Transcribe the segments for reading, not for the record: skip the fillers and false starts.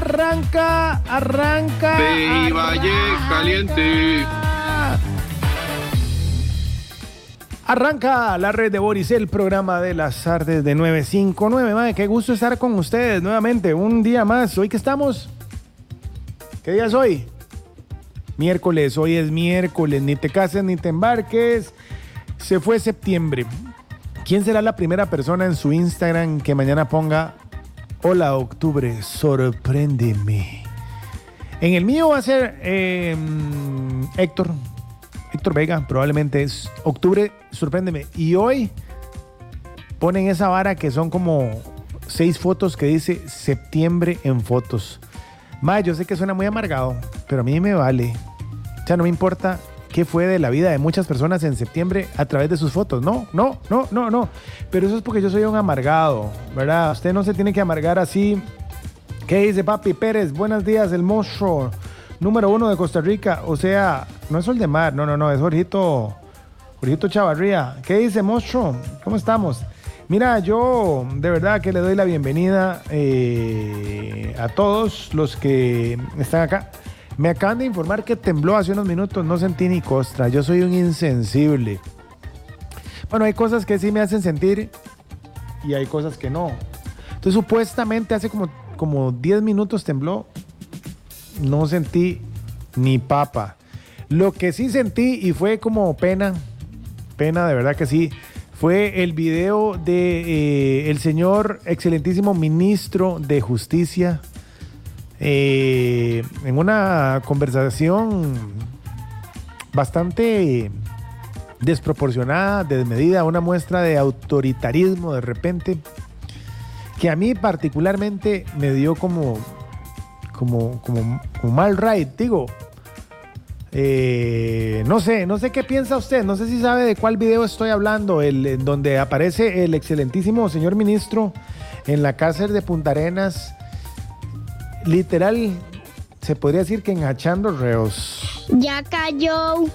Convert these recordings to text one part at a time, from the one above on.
Arranca. De Valle Caliente. Arranca la red de Boris, el programa de las tardes de 959. Madre, qué gusto estar con ustedes nuevamente. Un día más. ¿Hoy qué estamos? ¿Qué día es hoy? Miércoles. Hoy es miércoles. Ni te cases ni te embarques. Se fue septiembre. ¿Quién será la primera persona en su Instagram que mañana ponga: hola octubre, sorpréndeme? En el mío va a ser Héctor Vega, probablemente es octubre, sorpréndeme. Y hoy ponen esa vara que son como 6 fotos que dice septiembre en fotos. Yo sé que suena muy amargado, pero a mí me vale. O sea, no me importa qué fue de la vida de muchas personas en septiembre a través de sus fotos. No. Pero eso es porque yo soy un amargado, ¿verdad? Usted no se tiene que amargar así. ¿Qué dice Papi Pérez? Buenos días, el monstruo número 1 de Costa Rica. O sea, no es Soldemar, no, es Jorgito Chavarría. ¿Qué dice, monstruo? ¿Cómo estamos? Mira, yo de verdad que le doy la bienvenida a todos los que están acá. Me acaban de informar que tembló hace unos minutos, no sentí ni costra. Yo soy un insensible. Bueno, hay cosas que sí me hacen sentir y hay cosas que no. Entonces, supuestamente hace como 10 minutos tembló. No sentí ni papa. Lo que sí sentí y fue como pena de verdad que sí, fue el video de el señor excelentísimo ministro de Justicia en una conversación bastante desproporcionada, desmedida, una muestra de autoritarismo de repente, que a mí particularmente me dio como mal ride, digo. No sé qué piensa usted, no sé si sabe de cuál video estoy hablando, en donde aparece el excelentísimo señor ministro en la cárcel de Punta Arenas, literal, se podría decir que enjachando reos. Ya cayó.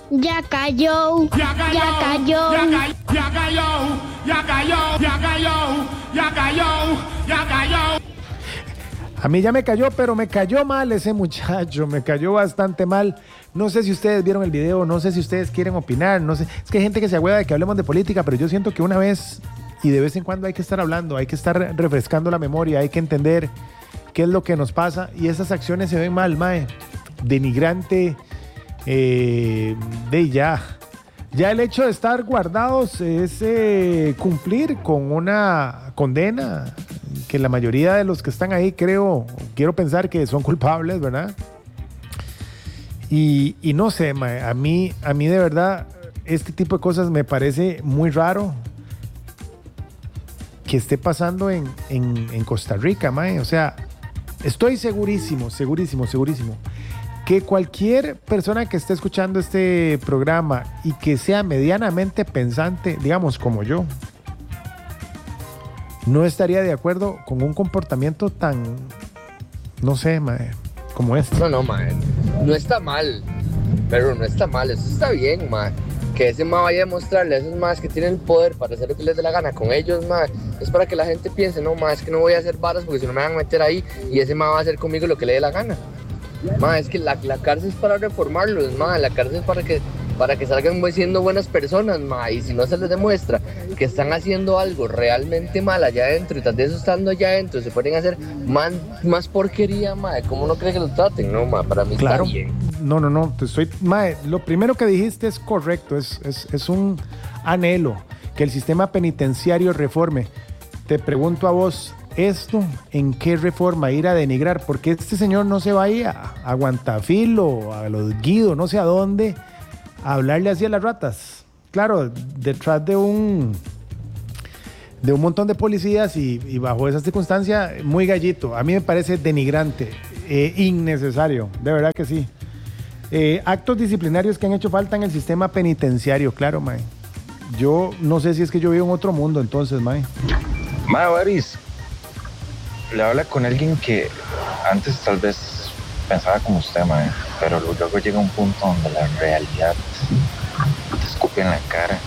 A mí ya me cayó, pero me cayó mal ese muchacho, me cayó bastante mal. No sé si ustedes vieron el video, no sé si ustedes quieren opinar, no sé. Es que hay gente que se agüeva de que hablemos de política, pero yo siento que una vez y de vez en cuando hay que estar hablando, hay que estar refrescando la memoria, hay que entender qué es lo que nos pasa. Y esas acciones se ven mal, mae. Denigrante, Ya el hecho de estar guardados es cumplir con una condena que la mayoría de los que están ahí quiero pensar que son culpables, ¿verdad? Y no sé, mae, a mí de verdad este tipo de cosas me parece muy raro que esté pasando en Costa Rica, mae. O sea, estoy segurísimo que cualquier persona que esté escuchando este programa y que sea medianamente pensante, digamos como yo, no estaría de acuerdo con un comportamiento tan, no sé, mae, como este. No, mae, no está mal, pero no está mal, eso está bien, mae. Que ese mae vaya a demostrarle a esos maes que tienen el poder para hacer lo que les dé la gana con ellos, mae. Es para que la gente piense, no, mae, es que no voy a hacer varas porque si no me van a meter ahí y ese mae va a hacer conmigo lo que le dé la gana. Mae, es que la cárcel es para reformarlos, mae, la cárcel es para que salgan siendo buenas personas, mae, y si no se les demuestra que están haciendo algo realmente mal allá adentro y tal vez estando allá adentro se pueden hacer más porquería, mae, ¿cómo no cree que lo traten? No, mae, para mí claro. Está bien. No, mae, lo primero que dijiste es correcto, es un anhelo que el sistema penitenciario reforme. Te pregunto a vos, ¿esto en qué reforma? Ir a denigrar, porque este señor no se va a ir a Guantafilo, a Los Guidos, no sé a dónde, a hablarle así a las ratas. Claro, detrás de un montón de policías y bajo esa circunstancia, muy gallito. A mí me parece denigrante, innecesario, de verdad que sí. Actos disciplinarios que han hecho falta en el sistema penitenciario, claro, mae. Yo no sé si es que yo vivo en otro mundo, entonces, mae. Mae, Boris, le habla con alguien que antes tal vez pensaba como usted, mae, pero luego llega un punto donde la realidad te escupe en la cara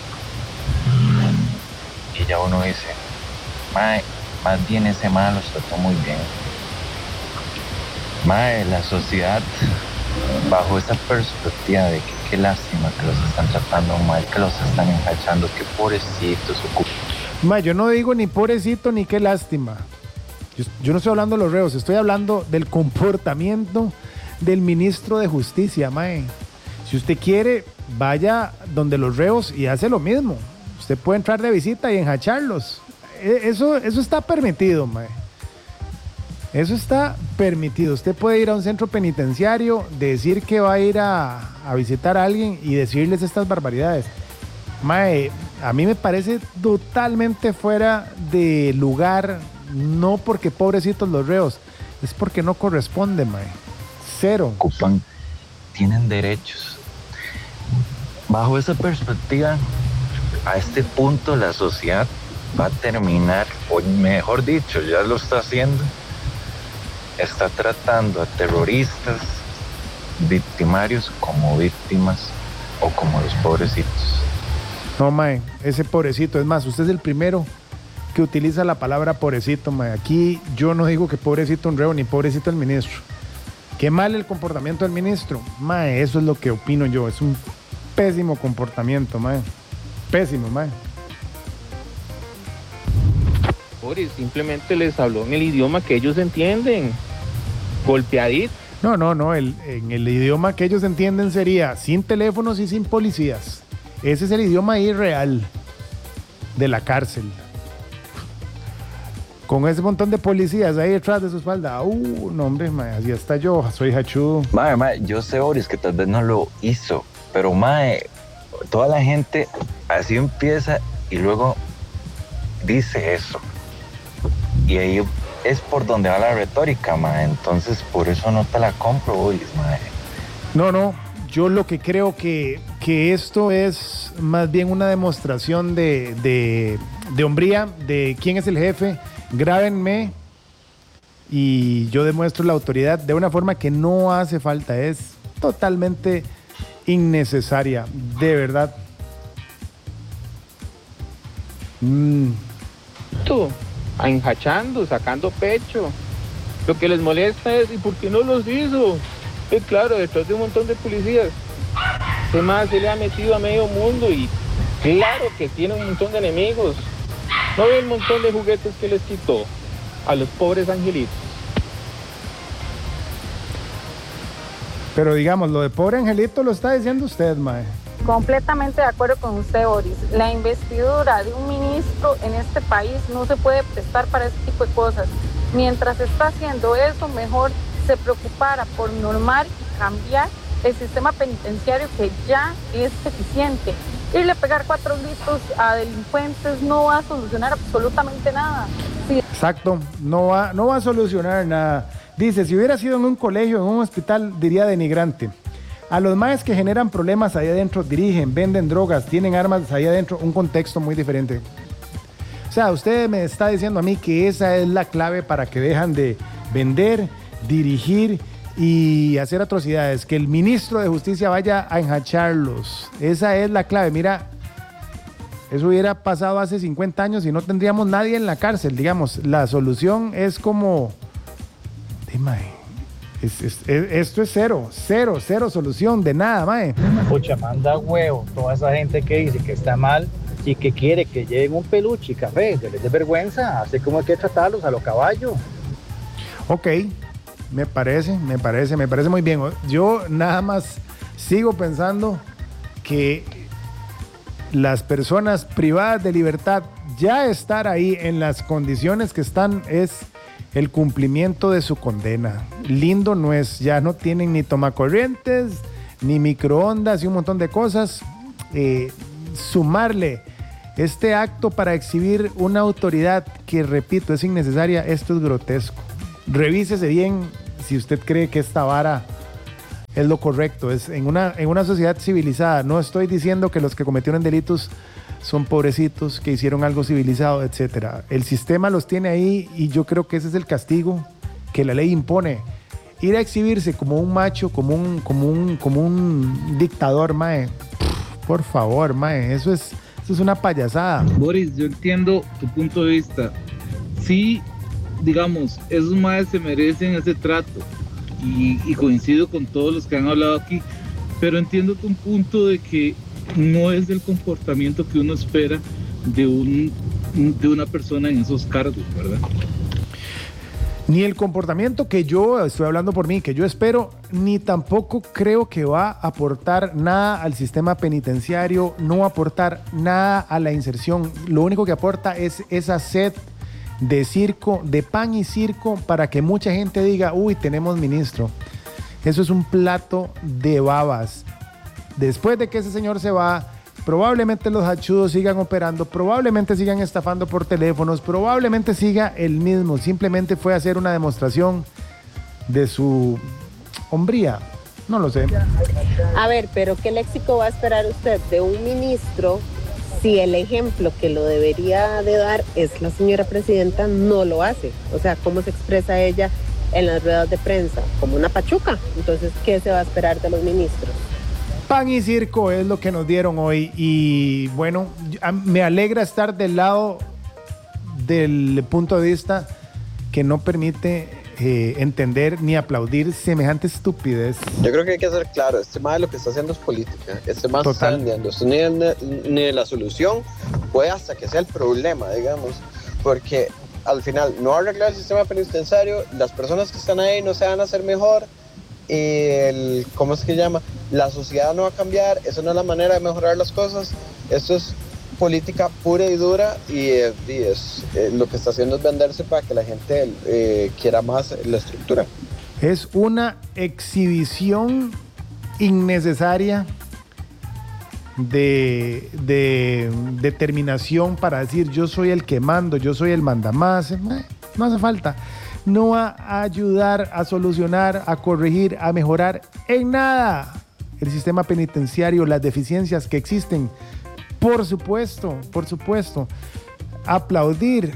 y ya uno dice, mae, más bien ese mae los trató muy bien. Mae, la sociedad, bajo esa perspectiva de que qué lástima que los están tratando mal, que los están enjachando, que pobrecitos. Mae, yo no digo ni pobrecito ni qué lástima. Yo no estoy hablando de los reos, estoy hablando del comportamiento del ministro de Justicia, mae. Si usted quiere, vaya donde los reos y hace lo mismo. Usted puede entrar de visita y enjacharlos. Eso está permitido, mae. Eso está permitido. Usted puede ir a un centro penitenciario, decir que va a ir a visitar a alguien y decirles estas barbaridades. Mae, a mí me parece totalmente fuera de lugar, no porque pobrecitos los reos, es porque no corresponde, mae. Cero. Ocupan, tienen derechos. Bajo esa perspectiva, a este punto la sociedad va a terminar, o mejor dicho, ya lo está haciendo, está tratando a terroristas, victimarios como víctimas o como los pobrecitos. No, mae, ese pobrecito, es más, usted es el primero que utiliza la palabra pobrecito, mae. Aquí yo no digo que pobrecito un reo ni pobrecito el ministro. Qué mal el comportamiento del ministro. Mae, eso es lo que opino yo, es un pésimo comportamiento, mae. Pésimo, mae. Boris, simplemente les habló en el idioma que ellos entienden. Golpeadito. No, en el idioma que ellos entienden sería sin teléfonos y sin policías. Ese es el idioma ahí real de la cárcel. Con ese montón de policías ahí detrás de su espalda. No, hombre, mae, así hasta yo, soy hachudo. Mae, yo sé, Boris, que tal vez no lo hizo, pero mae, toda la gente así empieza y luego dice eso. Y ahí es por donde va la retórica, mae. Entonces, por eso no te la compro, Boris, mae. No, yo lo que creo que esto es más bien una demostración de hombría, de quién es el jefe. Grábenme y yo demuestro la autoridad de una forma que no hace falta, es totalmente innecesaria, de verdad. Tú, enjachando, sacando pecho. Lo que les molesta es, ¿y por qué no los hizo? Claro, detrás de un montón de policías. Ese más se le ha metido a medio mundo y claro que tiene un montón de enemigos. ¿No ve el montón de juguetes que les quitó a los pobres angelitos? Pero digamos, lo de pobre angelito lo está diciendo usted, mae. Completamente de acuerdo con usted, Boris. La investidura de un ministro en este país no se puede prestar para ese tipo de cosas. Mientras está haciendo eso, mejor se preocupara por normar y cambiar el sistema penitenciario que ya es deficiente. Irle a pegar 4 gritos a delincuentes no va a solucionar absolutamente nada. Sí. Exacto, no va a solucionar nada. Dice, si hubiera sido en un colegio, en un hospital, diría denigrante. A los maes que generan problemas ahí adentro, dirigen, venden drogas, tienen armas ahí adentro, un contexto muy diferente. O sea, usted me está diciendo a mí que esa es la clave para que dejan de vender, dirigir y hacer atrocidades, que el ministro de Justicia vaya a enjacharlos. Esa es la clave. Mira, eso hubiera pasado hace 50 años y no tendríamos nadie en la cárcel, digamos. La solución es como... esto es cero solución de nada, mae. Pucha, manda huevo toda esa gente que dice que está mal y que quiere que lleven un peluche y café, que les dé vergüenza, así como hay que tratarlos a los caballos. Ok, me parece muy bien. Yo nada más sigo pensando que las personas privadas de libertad, ya estar ahí en las condiciones que están es el cumplimiento de su condena. Lindo no es, ya no tienen ni tomacorrientes, ni microondas y un montón de cosas. Sumarle este acto para exhibir una autoridad que, repito, es innecesaria, esto es grotesco. Revísese bien si usted cree que esta vara es lo correcto. Es en una sociedad civilizada. No estoy diciendo que los que cometieron delitos son pobrecitos, que hicieron algo civilizado, etcétera. El sistema los tiene ahí y yo creo que ese es el castigo que la ley impone. Ir a exhibirse como un macho, como un dictador, mae. Por favor, mae, eso es una payasada. Boris, yo entiendo tu punto de vista. Sí, digamos, esos maes se merecen ese trato. y coincido con todos los que han hablado aquí, pero entiendo tu punto de que no es del comportamiento que uno espera de una persona en esos cargos, ¿verdad? Ni el comportamiento que yo, estoy hablando por mí, que yo espero, ni tampoco creo que va a aportar nada al sistema penitenciario, no va a aportar nada a la inserción. Lo único que aporta es esa sed de circo, de pan y circo, para que mucha gente diga, uy, tenemos ministro. Eso es un plato de babas. Después de que ese señor se va, probablemente los hachudos sigan operando, probablemente sigan estafando por teléfonos, probablemente siga el mismo. Simplemente fue a hacer una demostración de su hombría. No lo sé. A ver, pero ¿qué léxico va a esperar usted de un ministro si el ejemplo que lo debería de dar es la señora presidenta no lo hace? O sea, ¿cómo se expresa ella en las ruedas de prensa? Como una pachuca. Entonces, ¿qué se va a esperar de los ministros? Pan y circo es lo que nos dieron hoy y bueno, me alegra estar del lado del punto de vista que no permite entender ni aplaudir semejante estupidez. Yo creo que hay que ser claro, este mae lo que está haciendo es política, este mae está vendiendo, esto ni la solución puede hasta que sea el problema, digamos, porque al final no va a arreglar el sistema penitenciario, las personas que están ahí no se van a hacer mejor, ¿cómo es que llama? La sociedad no va a cambiar, eso no es la manera de mejorar las cosas, esto es política pura y dura y lo que está haciendo es venderse para que la gente quiera más la estructura. Es una exhibición innecesaria de determinación para decir yo soy el que mando, yo soy el mandamás. No hace falta. No va a ayudar a solucionar, a corregir, a mejorar en nada el sistema penitenciario, las deficiencias que existen. Por supuesto. Aplaudir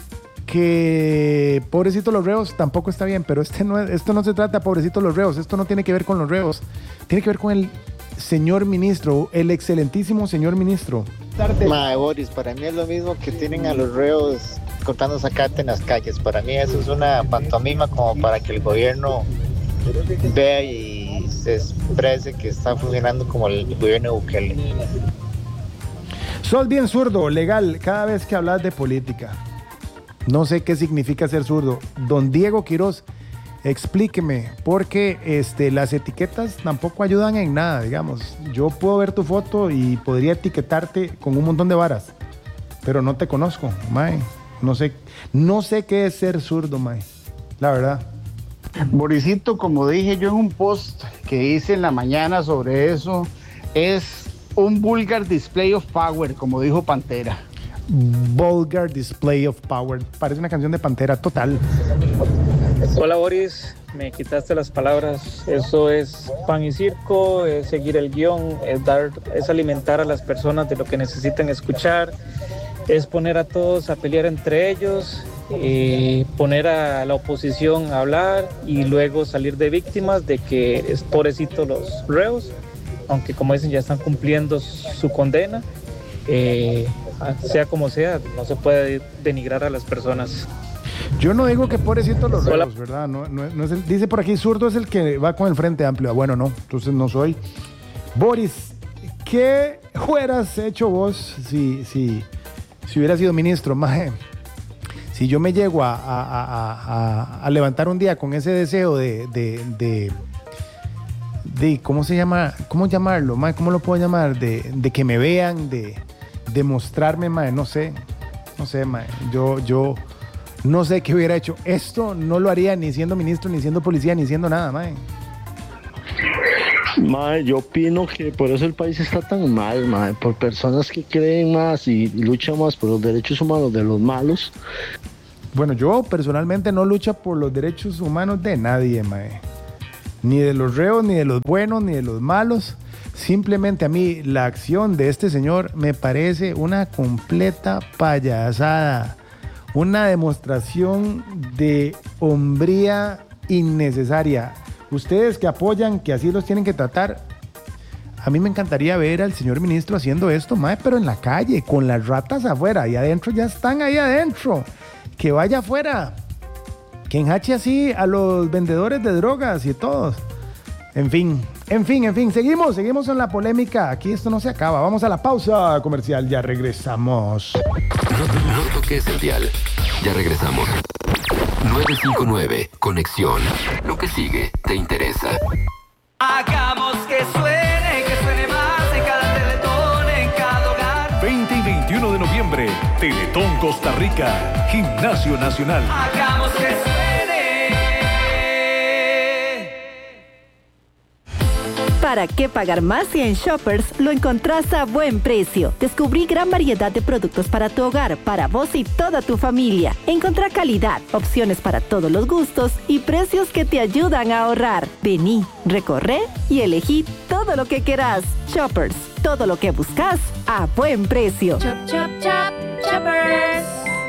que pobrecitos los reos tampoco está bien, pero esto no se trata de pobrecitos los reos, esto no tiene que ver con los reos, tiene que ver con el señor ministro, el excelentísimo señor ministro. Mae, Boris, para mí es lo mismo que tienen a los reos cortando zacate en las calles. Para mí eso es una pantomima como para que el gobierno vea y se exprese que está funcionando como el gobierno de Bukele. Sos bien zurdo, legal, cada vez que hablas de política. No sé qué significa ser zurdo. Don Diego Quiroz, explíqueme, porque las etiquetas tampoco ayudan en nada, digamos. Yo puedo ver tu foto y podría etiquetarte con un montón de varas, pero no te conozco, mae. No sé qué es ser zurdo, mae. La verdad. Borisito, como dije yo en un post que hice en la mañana sobre eso, es un vulgar display of power, como dijo Pantera. Vulgar display of power. Parece una canción de Pantera, total. Hola Boris, me quitaste las palabras. Eso es pan y circo, es seguir el guión, es alimentar a las personas de lo que necesitan escuchar, es poner a todos a pelear entre ellos, poner a la oposición a hablar y luego salir de víctimas de que es pobrecito los reos, aunque como dicen ya están cumpliendo su condena. Sea como sea, no se puede denigrar a las personas. Yo no digo que pobrecitos los reos, ¿verdad? No es dice por aquí, zurdo es el que va con el Frente Amplio. Bueno, no, entonces no soy. Boris, ¿qué hubieras hecho vos si hubieras sido ministro? Maje, si yo me llego a levantar un día con ese deseo de ¿cómo se llama? ¿Cómo llamarlo? Maje, ¿cómo lo puedo llamar? De que me vean, de mostrarme, maje, no sé, maje. Yo no sé qué hubiera hecho. Esto no lo haría ni siendo ministro, ni siendo policía, ni siendo nada, maje. Mae, yo opino que por eso el país está tan mal, mae, por personas que creen más y luchan más por los derechos humanos de los malos. Bueno, yo personalmente no lucho por los derechos humanos de nadie, mae. Ni de los reos, ni de los buenos, ni de los malos. Simplemente a mí la acción de este señor me parece una completa payasada. Una demostración de hombría innecesaria. Ustedes que apoyan que así los tienen que tratar, a mí me encantaría ver al señor ministro haciendo esto, mae, pero en la calle, con las ratas afuera, y adentro ya están ahí adentro. Que vaya afuera. que enhache así a los vendedores de drogas y todos. En fin. Seguimos en la polémica. Aquí esto no se acaba. Vamos a la pausa comercial. Ya regresamos. No toques el dial. Ya regresamos. 959, Conexión. Lo que sigue te interesa. Hagamos que suene más en cada Teletón, en cada hogar. 20 y 21 de noviembre, Teletón Costa Rica, Gimnasio Nacional. Hagamos que suene. ¿Para qué pagar más si en Shoppers lo encontrás a buen precio? Descubrí gran variedad de productos para tu hogar, para vos y toda tu familia. Encontrá calidad, opciones para todos los gustos y precios que te ayudan a ahorrar. Vení, recorre y elegí todo lo que querás. Shoppers, todo lo que buscas a buen precio. Chop, chop, chop, Shoppers.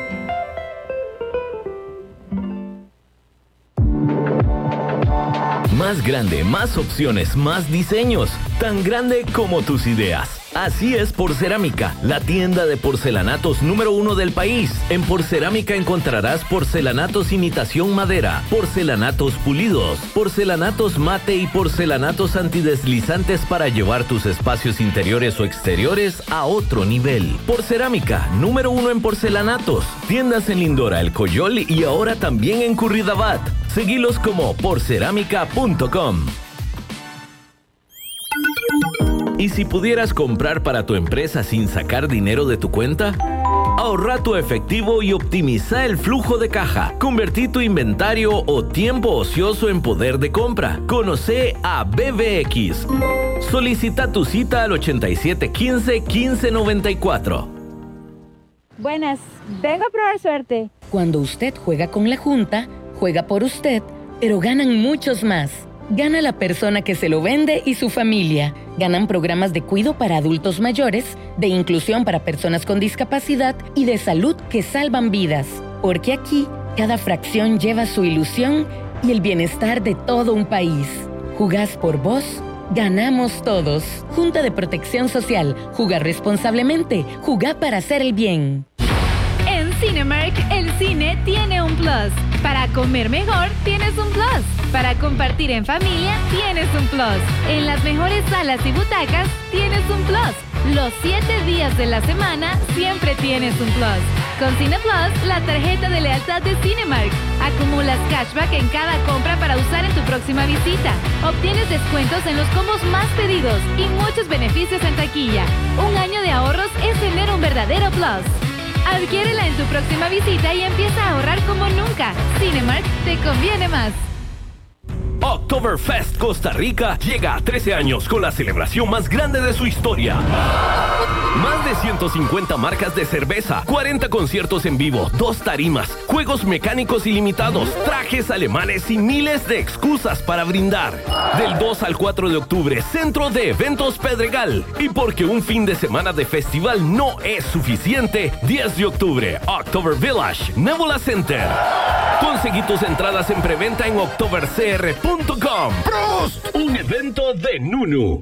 Más grande, más opciones, más diseños. Tan grande como tus ideas. Así es Porcerámica, la tienda de porcelanatos número 1 del país. En Porcerámica encontrarás porcelanatos imitación madera, porcelanatos pulidos, porcelanatos mate y porcelanatos antideslizantes para llevar tus espacios interiores o exteriores a otro nivel. Porcerámica, número 1 en porcelanatos. Tiendas en Lindora, El Coyol y ahora también en Curridabat. Seguilos como porcerámica.com. ¿Y si pudieras comprar para tu empresa sin sacar dinero de tu cuenta? Ahorra tu efectivo y optimiza el flujo de caja. Convertí tu inventario o tiempo ocioso en poder de compra. Conoce a BBX. Solicita tu cita al 8715-1594. Buenas, vengo a probar suerte. Cuando usted juega con la Junta, juega por usted, pero ganan muchos más. Gana la persona que se lo vende y su familia. Ganan programas de cuidado para adultos mayores, de inclusión para personas con discapacidad y de salud que salvan vidas. Porque aquí, cada fracción lleva su ilusión y el bienestar de todo un país. Jugás por vos, ganamos todos. Junta de Protección Social. Jugar responsablemente. Jugá para hacer el bien. En Cinemark, el cine tiene un plus. Para comer mejor, tienes un plus. Para compartir en familia, tienes un plus. En las mejores salas y butacas, tienes un plus. Los 7 días de la semana, siempre tienes un plus. Con Cine Plus, la tarjeta de lealtad de Cinemark. Acumulas cashback en cada compra para usar en tu próxima visita. Obtienes descuentos en los combos más pedidos y muchos beneficios en taquilla. Un año de ahorros es tener un verdadero plus. Adquiérela en tu próxima visita y empieza a ahorrar como nunca. Cinemark te conviene más. Oktoberfest Costa Rica llega a 13 años con la celebración más grande de su historia. Más de 150 marcas de cerveza, 40 conciertos en vivo, 2 tarimas, juegos mecánicos ilimitados, trajes alemanes y miles de excusas para brindar. Del 2 al 4 de octubre, Centro de Eventos Pedregal. Y porque un fin de semana de festival no es suficiente, 10 de octubre, October Village, Nebula Center. Conseguí tus entradas en preventa en octobercr.com. ¡Prost! Un evento de Nunu.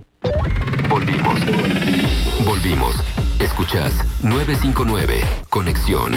Volvimos. Escuchás 959, Conexión.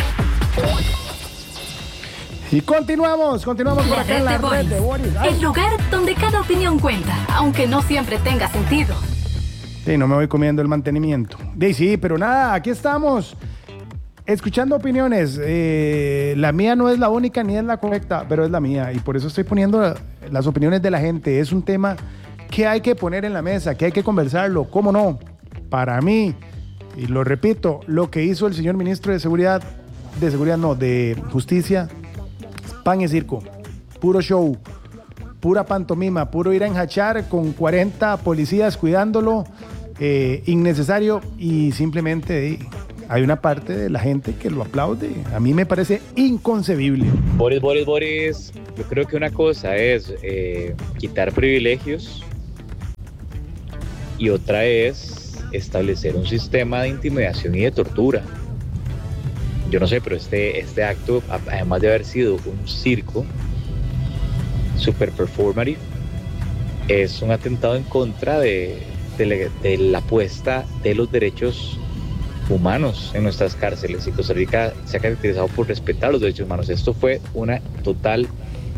Y continuamos por acá en la red de Boris. El lugar donde cada opinión cuenta, aunque no siempre tenga sentido. Sí, no me voy comiendo el mantenimiento. Sí, pero nada, aquí estamos. Escuchando opiniones. La mía no es la única ni es la correcta, pero es la mía. Y por eso estoy poniendo las opiniones de la gente. Es un tema que hay que poner en la mesa, que hay que conversarlo. ¿Cómo no? Para mí, y lo repito, lo que hizo el señor ministro de de Justicia, pan y circo. Puro show, pura pantomima, puro ir a enjachar con 40 policías cuidándolo, innecesario, y simplemente hay una parte de la gente que lo aplaude. A mí me parece inconcebible. Boris, yo creo que una cosa es quitar privilegios y otra es establecer un sistema de intimidación y de tortura. Yo no sé, pero este acto, además de haber sido un circo super performative, es un atentado en contra de la apuesta de los derechos humanos en nuestras cárceles, y Costa Rica se ha caracterizado por respetar los derechos humanos. Esto fue una total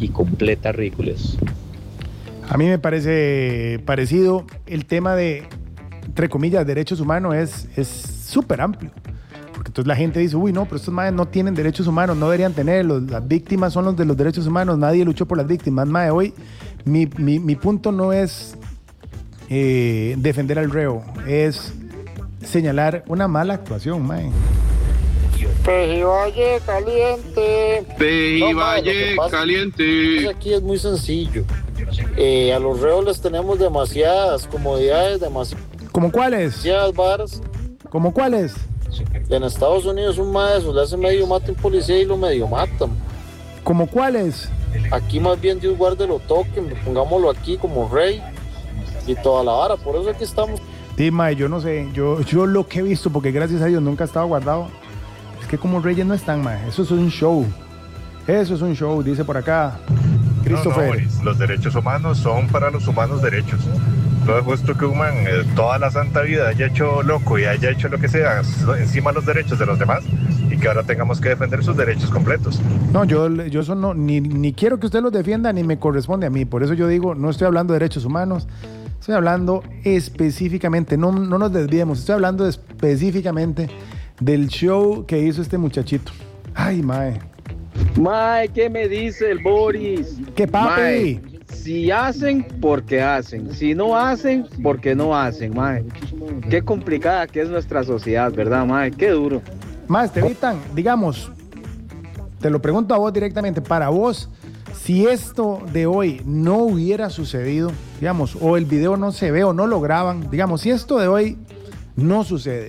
y completa ridiculez. A mí me parece parecido. El tema de, entre comillas, derechos humanos es súper amplio. Porque entonces la gente dice, uy, no, pero estos maes no tienen derechos humanos, no deberían tenerlos. Las víctimas son los de los derechos humanos, nadie luchó por las víctimas. Mae, hoy mi punto no es defender al reo, es señalar una mala actuación, mae. Pejivalle caliente. Pejivalle caliente. Aquí es muy sencillo. A los reos les tenemos demasiadas comodidades, ¿Cómo cuáles? Demasiadas varas. ¿Cómo cuáles? En Estados Unidos un maestro le hace medio mata a un policía y lo medio matan. ¿Cómo cuáles? Aquí más bien Dios guarde lo toquen, pongámoslo aquí como rey y toda la vara, por eso aquí estamos. Sí, mae, yo no sé, yo lo que he visto, porque gracias a Dios nunca ha estado guardado, es que como reyes no están, mae, eso es un show. Eso es un show, dice por acá Christopher. No, Boris, los derechos humanos son para los humanos derechos. No es justo que un man toda la santa vida haya hecho loco y haya hecho lo que sea encima de los derechos de los demás y que ahora tengamos que defender sus derechos completos. No, yo eso no, ni quiero que usted los defienda ni me corresponde a mí. Por eso yo digo, no estoy hablando de derechos humanos, estoy hablando específicamente, no nos desviemos, estoy hablando específicamente del show que hizo este muchachito. Ay, mae. Mae, ¿qué me dice el Boris? ¿Qué papi? Mae, si hacen, porque hacen. Si no hacen, porque no hacen, mae. Qué complicada que es nuestra sociedad, ¿verdad, mae? Qué duro. Mae, Estevitan, digamos, te lo pregunto a vos directamente, para vos, si esto de hoy no hubiera sucedido, digamos, o el video no se ve o no lo graban, digamos, si esto de hoy no sucede,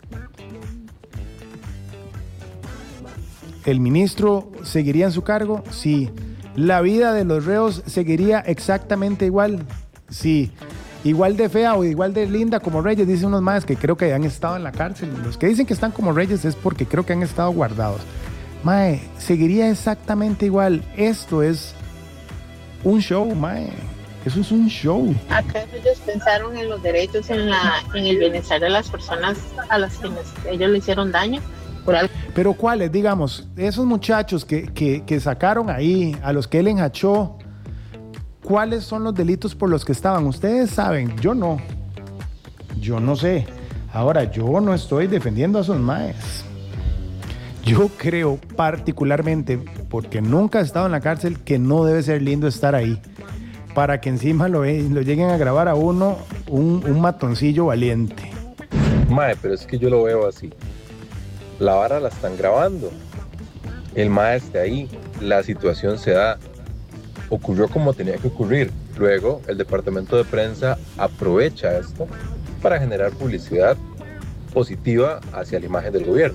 ¿el ministro seguiría en su cargo? Sí. ¿La vida de los reos seguiría exactamente igual? Sí. Igual de fea o igual de linda como Reyes, dicen unos más que creo que han estado en la cárcel. Los que dicen que están como Reyes es porque creo que han estado guardados. Mae, seguiría exactamente igual. Esto es un show, mae. Eso es un show. ¿Acaso ellos pensaron en los derechos, en el bienestar de las personas a las que ellos le hicieron daño? Pero ¿cuáles? Digamos, esos muchachos que sacaron ahí, a los que él enjachó, ¿cuáles son los delitos por los que estaban? Ustedes saben, yo no sé. Ahora, yo no estoy defendiendo a esos maes. Yo creo particularmente, porque nunca he estado en la cárcel, que no debe ser lindo estar ahí, para que encima lo lleguen a grabar a uno un matoncillo valiente. Mae, pero es que yo lo veo así. La vara la están grabando, el mae está ahí, la situación se da, ocurrió como tenía que ocurrir. Luego el departamento de prensa aprovecha esto para generar publicidad positiva hacia la imagen del gobierno.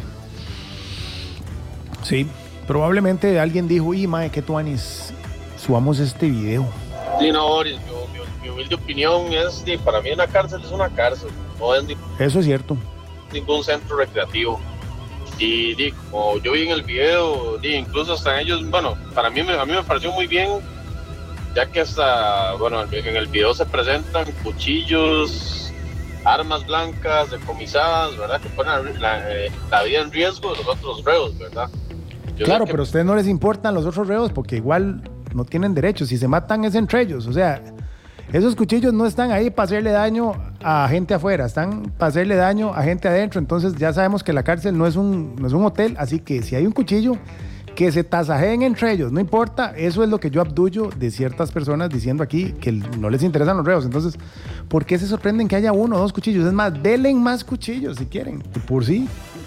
Sí, probablemente alguien dijo, uy, mae, que tuanis, subamos este video. Sí, no, Boris, mi humilde opinión es, para mí una cárcel es una cárcel, no es eso es cierto. Ningún centro recreativo. Y como yo vi en el video, incluso hasta ellos, bueno, a mí me pareció muy bien, ya que hasta, bueno, en el video se presentan cuchillos, armas blancas, decomisadas, ¿verdad? Que ponen la vida en riesgo de los otros reos, ¿verdad? Claro, pero a ustedes no les importan los otros reos porque igual no tienen derechos, si se matan es entre ellos, o sea, esos cuchillos no están ahí para hacerle daño a gente afuera, están para hacerle daño a gente adentro. Entonces ya sabemos que la cárcel no es un hotel, así que si hay un cuchillo, que se tasajeen entre ellos, no importa. Eso es lo que yo abduyo de ciertas personas diciendo aquí que no les interesan los reos. Entonces, ¿por qué se sorprenden que haya 1 o 2 cuchillos? Es más, denle más cuchillos si quieren, por sí.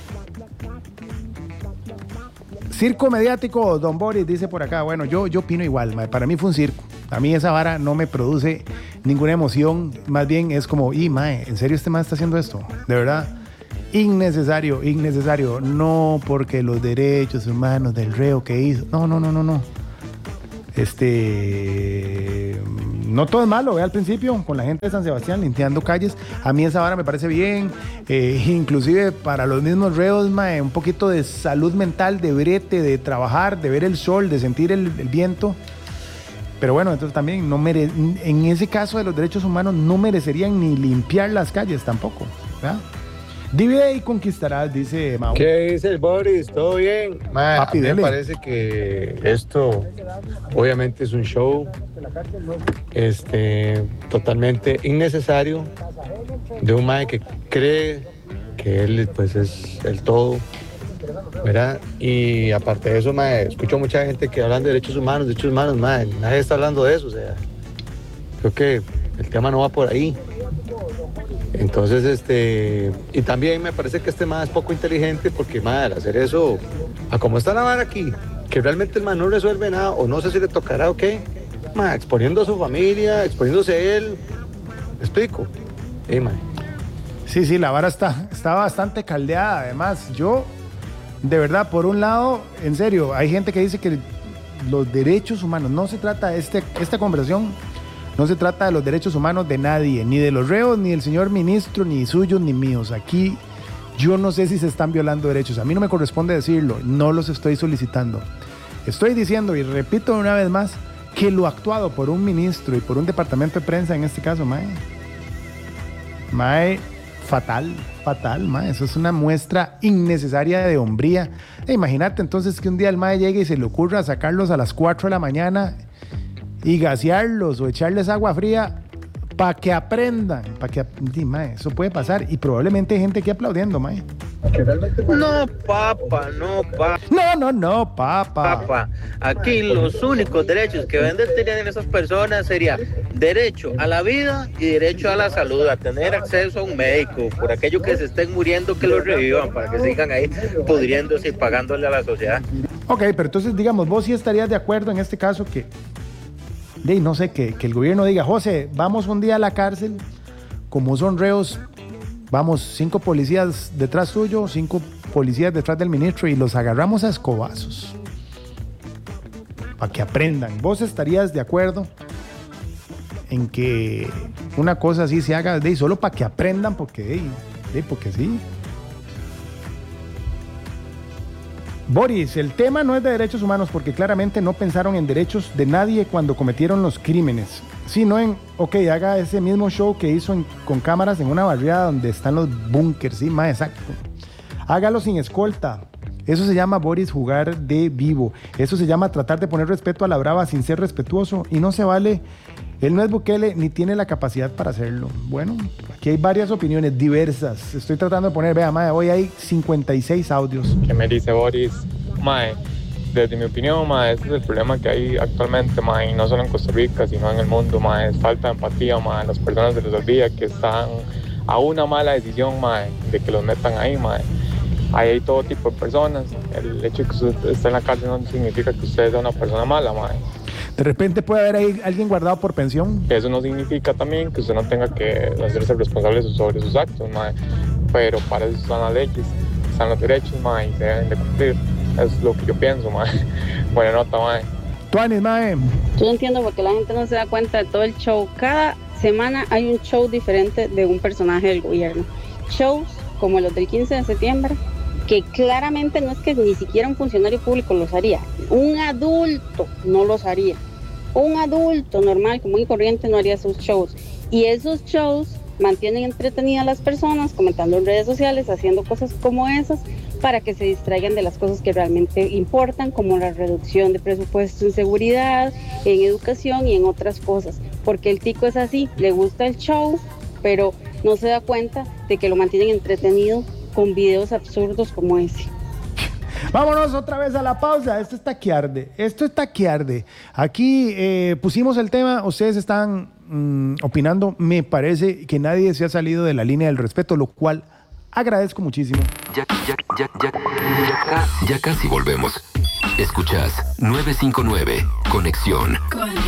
Circo mediático, Don Boris dice por acá. Bueno, yo opino igual, mae. Para mí fue un circo. A mí esa vara no me produce ninguna emoción. Más bien es como, mae, ¿en serio este mae está haciendo esto? De verdad, innecesario. No porque los derechos humanos del reo que hizo. No. No todo es malo, al principio con la gente de San Sebastián limpiando calles, a mí esa vara me parece bien, inclusive para los mismos reos, mae, un poquito de salud mental, de brete, de trabajar, de ver el sol, de sentir el viento. Pero bueno, entonces también en ese caso de los derechos humanos no merecerían ni limpiar las calles tampoco, ¿verdad? Divide y conquistarás, dice Mau. ¿Qué dice el Boris? ¿Todo bien? A mí me parece que esto obviamente es un show totalmente innecesario de un mae que cree que él pues es el todo, ¿verdad? Y aparte de eso, mae, escucho mucha gente que hablan de derechos humanos, mae, nadie está hablando de eso, o sea, creo que el tema no va por ahí. Entonces, y también me parece que mae es poco inteligente porque, mae, al hacer eso, a como está la vara aquí, que realmente el mae no resuelve nada, o no sé si le tocará o qué, mae, exponiendo a su familia, exponiéndose él, ¿me explico? Mae. Sí, la vara está bastante caldeada. Además, yo, de verdad, por un lado, en serio, hay gente que dice que los derechos humanos, no se trata, esta conversación no se trata de los derechos humanos de nadie, ni de los reos, ni del señor ministro, ni suyos, ni míos. Aquí yo no sé si se están violando derechos. A mí no me corresponde decirlo, no los estoy solicitando. Estoy diciendo, y repito una vez más, que lo actuado por un ministro y por un departamento de prensa, en este caso, mae, fatal, mae. Eso es una muestra innecesaria de hombría. Imagínate entonces que un día el mae llegue y se le ocurra sacarlos a las 4 de la mañana y gasearlos o echarles agua fría para que aprendan, mae, eso puede pasar y probablemente hay gente aquí aplaudiendo, mae. No, papá. No, papá. Aquí los únicos derechos que tendrían esas personas sería derecho a la vida y derecho a la salud, a tener acceso a un médico, por aquellos que se estén muriendo, que los revivan, para que sigan ahí pudriéndose y pagándole a la sociedad. Ok, pero entonces, digamos, vos sí estarías de acuerdo en este caso que, no sé, que el gobierno diga, José, vamos un día a la cárcel, como son reos, vamos 5 policías detrás tuyo, 5 policías detrás del ministro y los agarramos a escobazos para que aprendan. ¿Vos estarías de acuerdo en que una cosa así se haga solo para que aprendan? Porque sí. Boris, el tema no es de derechos humanos porque claramente no pensaron en derechos de nadie cuando cometieron los crímenes, sino en, haga ese mismo show que hizo con cámaras en una barriada donde están los búnkers, sí, más exacto. Hágalo sin escolta. Eso se llama, Boris, jugar de vivo. Eso se llama tratar de poner respeto a la brava sin ser respetuoso y no se vale. Él no es Bukele ni tiene la capacidad para hacerlo. Bueno, aquí hay varias opiniones diversas. Estoy tratando de poner, mae, hoy hay 56 audios. ¿Qué me dice Boris? Mae, desde mi opinión, mae, ese es el problema que hay actualmente, mae, y no solo en Costa Rica, sino en el mundo, mae, es falta de empatía, mae. Las personas se les olvida que están a una mala decisión, mae, de que los metan ahí, mae. Ahí hay todo tipo de personas. El hecho de que usted esté en la cárcel no significa que usted sea una persona mala, mae. De repente puede haber ahí alguien guardado por pensión. Eso no significa también que usted no tenga que hacerse responsable sobre sus actos, mae. Pero para eso están las leyes, están los derechos, mae, y se deben de cumplir. Es lo que yo pienso, mae. Buena nota, mae. Tuanis, mae. Yo entiendo porque la gente no se da cuenta de todo el show. Cada semana hay un show diferente de un personaje del gobierno. Shows como los del 15 de septiembre, que claramente no es que ni siquiera un funcionario público los haría. Un adulto no los haría. Un adulto normal, común y corriente, no haría esos shows. Y esos shows mantienen entretenidas a las personas, comentando en redes sociales, haciendo cosas como esas, para que se distraigan de las cosas que realmente importan, como la reducción de presupuesto en seguridad, en educación y en otras cosas. Porque el tico es así, le gusta el show, pero no se da cuenta de que lo mantienen entretenido con videos absurdos como ese. Vámonos otra vez a la pausa. Esto está que arde. Aquí pusimos el tema, ustedes están opinando. Me parece que nadie se ha salido de la línea del respeto, lo cual agradezco muchísimo. Ya casi volvemos. Escuchas 959 Conexión.